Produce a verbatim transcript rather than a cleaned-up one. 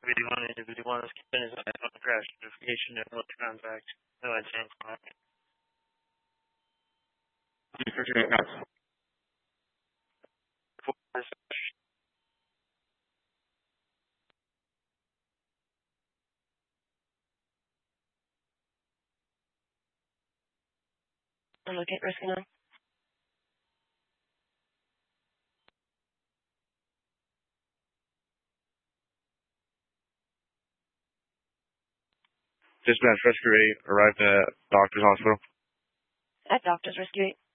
one individual is keeping his eye on the crash notification and what contact. No, I can't find it. I'm looking at risking them. Dispatch Rescue eight arrived at Doctor's Hospital. At Doctor's Rescue eight.